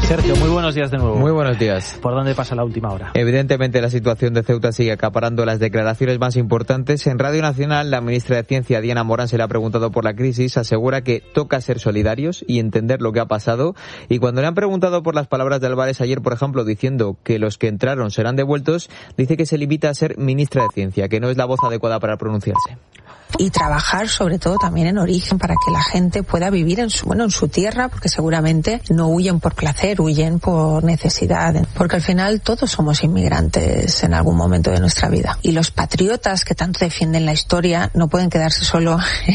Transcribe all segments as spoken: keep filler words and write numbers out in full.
Sergio, muy buenos días de nuevo. Muy buenos días. ¿Por dónde pasa la última hora? Evidentemente la situación de Ceuta sigue acaparando las declaraciones más importantes. En Radio Nacional, la ministra de Ciencia, Diana Morán, se le ha preguntado por la crisis, asegura que toca ser solidarios y entender lo que ha pasado. Y cuando le han preguntado por las palabras de Álvarez ayer, por ejemplo, diciendo que los que entraron serán devueltos, dice que se limita a ser ministra de Ciencia, que no es la voz adecuada para pronunciarse. Y trabajar sobre todo también en origen para que la gente pueda vivir en su, bueno, en su tierra, porque seguramente no huyen por placer, huyen por necesidad, porque al final todos somos inmigrantes en algún momento de nuestra vida. Y los patriotas que tanto defienden la historia no pueden quedarse solo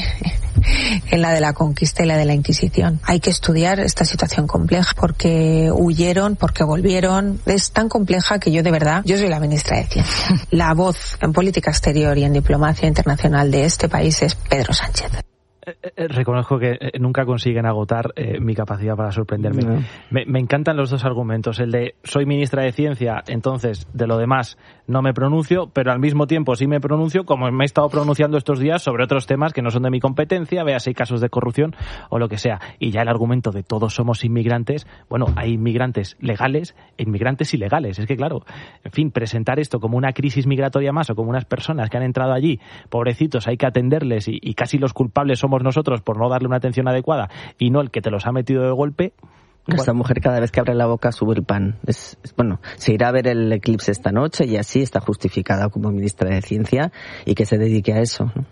en la de la conquista y la de la Inquisición. Hay que estudiar esta situación compleja porque huyeron, porque volvieron. Es tan compleja que yo de verdad, yo soy la ministra de Ciencia. La voz en política exterior y en diplomacia internacional de este país es Pedro Sánchez. Eh, eh, reconozco que eh, nunca consiguen agotar eh, mi capacidad para sorprenderme. No. Me, me encantan los dos argumentos. El de soy ministra de Ciencia, entonces de lo demás no me pronuncio, pero al mismo tiempo sí me pronuncio, como me he estado pronunciando estos días sobre otros temas que no son de mi competencia, véase casos de corrupción o lo que sea. Y ya el argumento de todos somos inmigrantes, bueno, hay inmigrantes legales e inmigrantes ilegales. Es que claro, en fin, presentar esto como una crisis migratoria más o como unas personas que han entrado allí, pobrecitos, hay que atenderles y, y casi los culpables somos nosotros por no darle una atención adecuada y no el que te los ha metido de golpe. Esta bueno. mujer cada vez que abre la boca sube el pan. Es, es, bueno, se irá a ver el eclipse esta noche y así está justificada como ministra de Ciencia y que se dedique a eso, ¿no?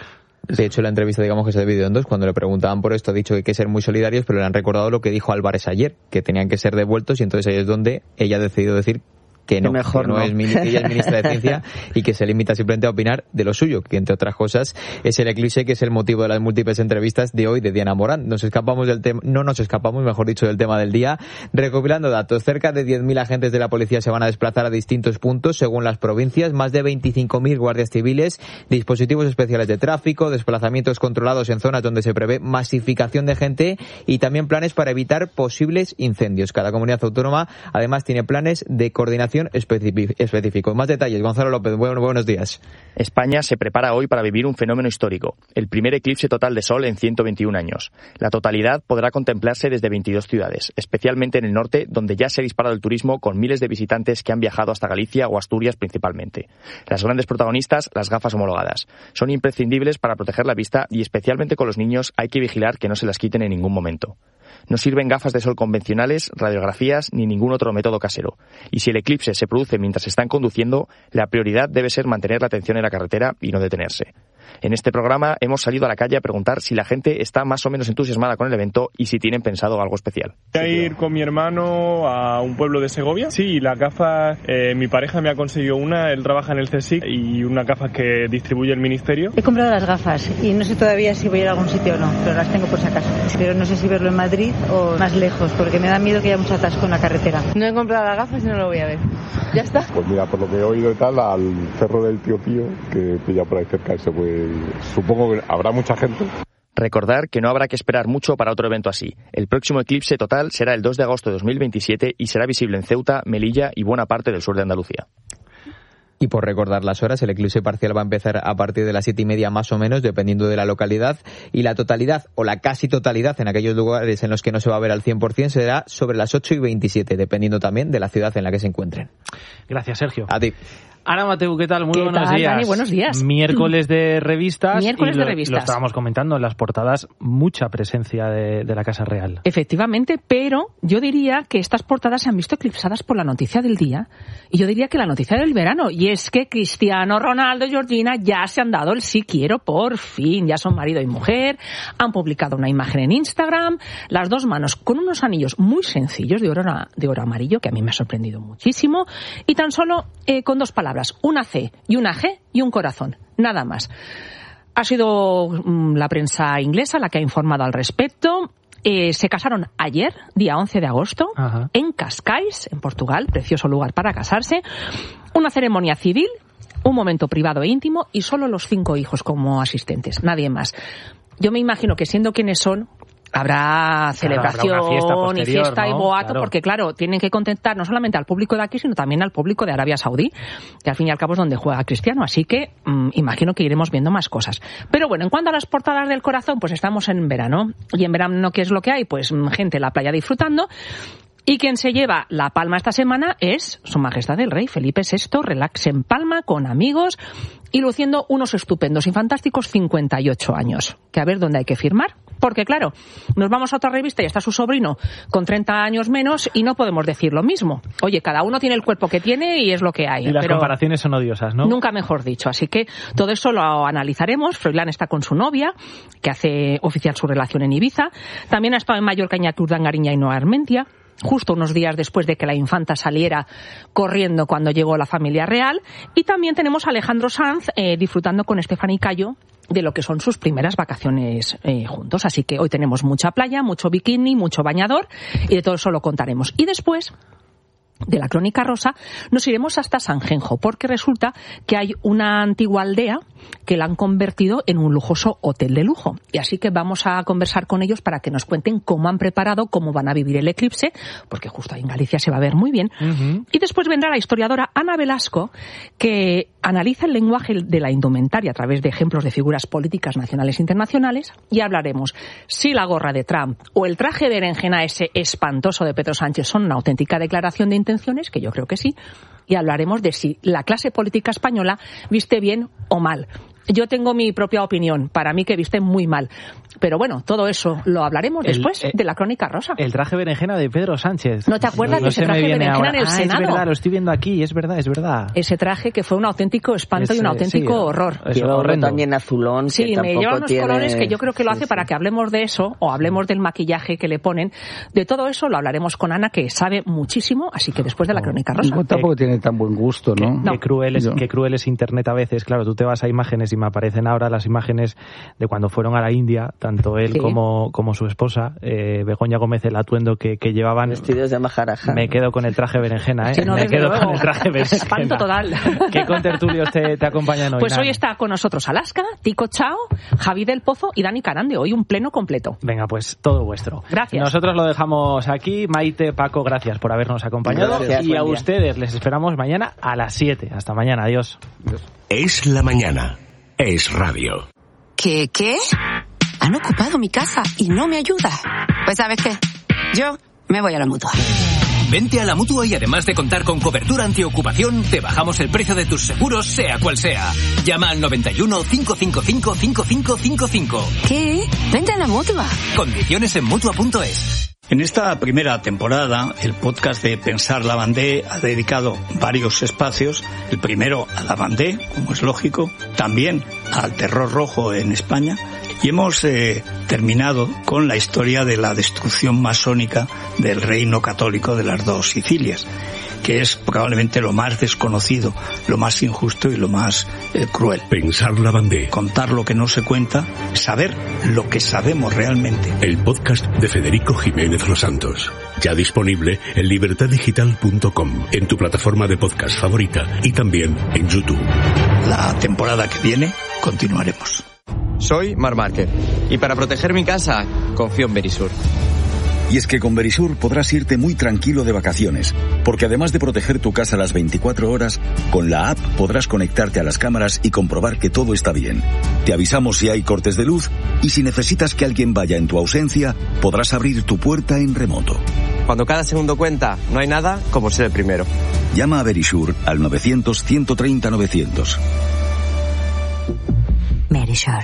De hecho, la entrevista, digamos que se dividió en dos. Cuando le preguntaban por esto, ha dicho que hay que ser muy solidarios, pero le han recordado lo que dijo Álvarez ayer, que tenían que ser devueltos, y entonces ahí es donde ella ha decidido decir que no, mejor que no, no. Es, ella es ministra de Ciencia y que se limita simplemente a opinar de lo suyo, que entre otras cosas es el eclipse, que es el motivo de las múltiples entrevistas de hoy de Diana Morán. Nos escapamos del tema, no nos escapamos, mejor dicho, del tema del día. Recopilando datos, cerca de diez mil agentes de la policía se van a desplazar a distintos puntos según las provincias, más de veinticinco mil guardias civiles, dispositivos especiales de tráfico, desplazamientos controlados en zonas donde se prevé masificación de gente y también planes para evitar posibles incendios. Cada comunidad autónoma además tiene planes de coordinación específico. Más detalles, Gonzalo López, bueno, buenos días. España se prepara hoy para vivir un fenómeno histórico, el primer eclipse total de sol en ciento veintiún años. La totalidad podrá contemplarse desde veintidós ciudades, especialmente en el norte, donde ya se ha disparado el turismo con miles de visitantes que han viajado hasta Galicia o Asturias principalmente. Las grandes protagonistas, las gafas homologadas. Son imprescindibles para proteger la vista y especialmente con los niños hay que vigilar que no se las quiten en ningún momento. No sirven gafas de sol convencionales, radiografías ni ningún otro método casero. Y si el eclipse se produce mientras están conduciendo, la prioridad debe ser mantener la atención en la carretera y no detenerse. En este programa hemos salido a la calle a preguntar si la gente está más o menos entusiasmada con el evento y si tienen pensado algo especial. Voy a ir con mi hermano a un pueblo de Segovia. Sí, las gafas, eh, mi pareja me ha conseguido una, él trabaja en el C S I C y unas gafas que distribuye el ministerio. He comprado las gafas y no sé todavía si voy a ir a algún sitio o no, pero las tengo por si acaso. Pero no sé si verlo en Madrid o más lejos, porque me da miedo que haya mucho atasco en la carretera. No he comprado las gafas y no lo voy a ver. ¿Ya está? Pues mira, por lo que he oído y tal, al Cerro del Tío Pío, que pilla por ahí cerca, se puede... Supongo que habrá mucha gente. Recordar que no habrá que esperar mucho para otro evento así. El próximo eclipse total será el dos de agosto de dos mil veintisiete y será visible en Ceuta, Melilla y buena parte del sur de Andalucía. Y por recordar las horas, el eclipse parcial va a empezar a partir de las siete y media más o menos, dependiendo de la localidad, y la totalidad o la casi totalidad en aquellos lugares en los que no se va a ver al cien por ciento será sobre las ocho y veintisiete, dependiendo también de la ciudad en la que se encuentren. Gracias, Sergio. A ti. Ana Mateu, ¿qué tal? Muy ¿Qué buenos tal, días. Dani? Buenos días. Miércoles de revistas. Miércoles y lo, de revistas. Lo estábamos comentando en las portadas, mucha presencia de, de la Casa Real. Efectivamente, pero yo diría que estas portadas se han visto eclipsadas por la noticia del día y yo diría que la noticia del verano, y es que Cristiano Ronaldo y Georgina ya se han dado el sí quiero, por fin, ya son marido y mujer, han publicado una imagen en Instagram, las dos manos con unos anillos muy sencillos de oro, de oro amarillo, que a mí me ha sorprendido muchísimo, y tan solo eh, con dos palabras, una C y una G y un corazón, nada más. Ha sido mmm, la prensa inglesa la que ha informado al respecto. Eh, se casaron ayer, día once de agosto, Ajá. en Cascais, en Portugal, precioso lugar para casarse. Una ceremonia civil, un momento privado e íntimo y solo los cinco hijos como asistentes, nadie más. Yo me imagino que siendo quienes son, habrá celebración claro, habrá fiesta posterior, y fiesta, ¿no? Y boato, claro. Porque claro, tienen que contentar no solamente al público de aquí, sino también al público de Arabia Saudí, que al fin y al cabo es donde juega Cristiano, así que mmm, imagino que iremos viendo más cosas. Pero bueno, en cuanto a las portadas del corazón, pues estamos en verano, y en verano, ¿qué es lo que hay? Pues gente en la playa disfrutando. Y quien se lleva la palma esta semana es Su Majestad el Rey Felipe sexto, relax en Palma, con amigos y luciendo unos estupendos y fantásticos cincuenta y ocho años. Que a ver dónde hay que firmar. Porque, claro, nos vamos a otra revista y está su sobrino con treinta años menos y no podemos decir lo mismo. Oye, cada uno tiene el cuerpo que tiene y es lo que hay. Y las pero comparaciones son odiosas, ¿no? Nunca mejor dicho. Así que todo eso lo analizaremos. Froilán está con su novia, que hace oficial su relación en Ibiza. También ha estado en Mallorca, Iñatur, Dangariña y Noa Armentia, justo unos días después de que la infanta saliera corriendo cuando llegó la familia real. Y también tenemos a Alejandro Sanz eh, disfrutando con Estefany Cayo de lo que son sus primeras vacaciones eh, juntos. Así que hoy tenemos mucha playa, mucho bikini, mucho bañador y de todo eso lo contaremos. Y después de la Crónica Rosa nos iremos hasta Sanjenjo, porque resulta que hay una antigua aldea que la han convertido en un lujoso hotel de lujo. Y así que vamos a conversar con ellos para que nos cuenten cómo han preparado, cómo van a vivir el eclipse, porque justo ahí en Galicia se va a ver muy bien. Uh-huh. Y después vendrá la historiadora Ana Velasco, que analiza el lenguaje de la indumentaria a través de ejemplos de figuras políticas nacionales e internacionales, y hablaremos si la gorra de Trump o el traje de berenjena ese espantoso de Pedro Sánchez son una auténtica declaración de intenciones, que yo creo que sí, y hablaremos de si la clase política española viste bien o mal. Yo tengo mi propia opinión, para mí que viste muy mal. Pero bueno, todo eso lo hablaremos el, después eh, de la Crónica Rosa. El traje berenjena de Pedro Sánchez. ¿No te acuerdas no, de ese traje berenjena ahora en el ah, Senado? Es verdad, lo estoy viendo aquí, es verdad, es verdad. Ese traje que fue un auténtico espanto ese, y un auténtico sí, horror. Lleva también azulón. Sí, que me lleva unos tiene... colores que yo creo que lo hace sí, para sí. que hablemos de eso, o hablemos del maquillaje que le ponen. De todo eso lo hablaremos con Ana, que sabe muchísimo, así que después de la Crónica Rosa. No, tampoco tiene tan buen gusto, ¿no? Qué, no. Qué, cruel es, qué cruel es Internet a veces. Claro, tú te vas a imágenes y me aparecen ahora las imágenes de cuando fueron a la India, tanto él sí. como, como su esposa, eh, Begoña Gómez, el atuendo que, que llevaban. Vestidos de Maharaja. Me quedo con el traje berenjena, ¿eh? Sí, no, me quedo luego. con el traje berenjena. Espanto total. ¿Qué contertulios te, te acompañan hoy? Pues Nan? Hoy está con nosotros Alaska, Tico Chao, Javi del Pozo y Dani Carande. Hoy un pleno completo. Venga, pues todo vuestro. Gracias. Nosotros lo dejamos aquí. Maite, Paco, gracias por habernos acompañado. Gracias, y a ustedes les esperamos mañana a las siete. Hasta mañana. Adiós. Es la mañana. Es radio. ¿Qué, qué? Han ocupado mi casa y no me ayuda. Pues ¿sabes qué? Yo me voy a la Mutua. Vente a la Mutua y además de contar con cobertura antiocupación, te bajamos el precio de tus seguros, sea cual sea. Llama al noventa y uno, cinco cinco cinco, cinco cinco cinco cinco. ¿Qué? Vente a la Mutua. Condiciones en Mutua punto es. En esta primera temporada, el podcast de Pensar Lavandé ha dedicado varios espacios. El primero a Lavandé, como es lógico, también al terror rojo en España. Y hemos eh, terminado con la historia de la destrucción masónica del reino católico de las dos Sicilias, que es probablemente lo más desconocido, lo más injusto y lo más eh, cruel. Pensar Lavandé. Contar lo que no se cuenta, saber lo que sabemos realmente. El podcast de Federico Jiménez Los Santos. Ya disponible en libertad digital punto com, en tu plataforma de podcast favorita y también en YouTube. La temporada que viene continuaremos. Soy Mar Márquez y para proteger mi casa confío en Verisur. Y es que con Verisur podrás irte muy tranquilo de vacaciones, porque además de proteger tu casa las veinticuatro horas, con la app podrás conectarte a las cámaras y comprobar que todo está bien. Te avisamos si hay cortes de luz y si necesitas que alguien vaya en tu ausencia, podrás abrir tu puerta en remoto. Cuando cada segundo cuenta, no hay nada como ser el primero. Llama a Verisur al novecientos, ciento treinta, novecientos. Verisur.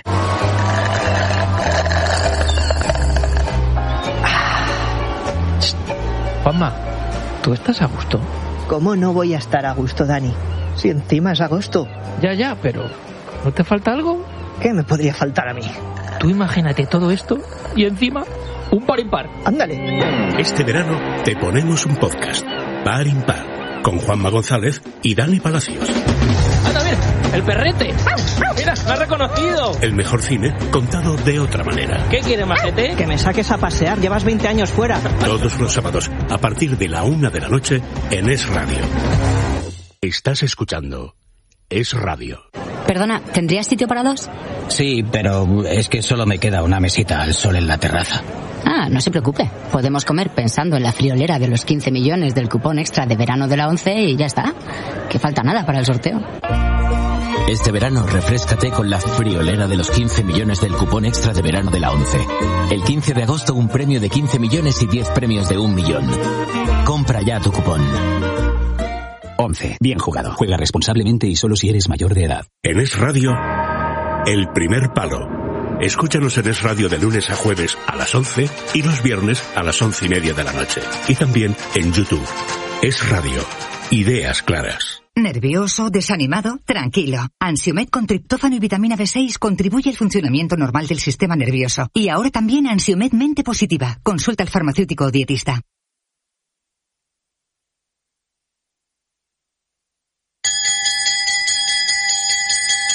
Juanma, ¿tú estás a gusto? ¿Cómo no voy a estar a gusto, Dani? Si encima es agosto. Ya, ya, pero ¿no te falta algo? ¿Qué me podría faltar a mí? Tú imagínate todo esto y encima un par impar. Ándale. Este verano te ponemos un podcast, Par Impar, con Juanma González y Dani Palacios. ¡Anda, mira! ¡El perrete! ¡Mira, me ha reconocido! El mejor cine contado de otra manera. ¿Qué quieres, majete? Que me saques a pasear, llevas veinte años fuera. Todos los sábados, a partir de la una de la noche, en Es Radio. Estás escuchando Es Radio. Perdona, ¿tendrías sitio para dos? Sí, pero es que solo me queda una mesita al sol en la terraza. Ah, no se preocupe. Podemos comer pensando en la friolera de los quince millones del cupón extra de verano de la ONCE y ya está. Que falta nada para el sorteo. Este verano refréscate con la friolera de los quince millones del cupón extra de verano de la ONCE. El quince de agosto un premio de quince millones y diez premios de un millón. Compra ya tu cupón. ONCE. Bien jugado. Juega responsablemente y solo si eres mayor de edad. En Es Radio, El Primer Palo. Escúchanos en Es Radio de lunes a jueves a las once y los viernes a las once y media de la noche. Y también en YouTube. Es Radio. Ideas claras. ¿Nervioso? ¿Desanimado? Tranquilo. Ansiomed con triptófano y vitamina B seis contribuye al funcionamiento normal del sistema nervioso. Y ahora también Ansiomed Mente Positiva. Consulta al farmacéutico o dietista.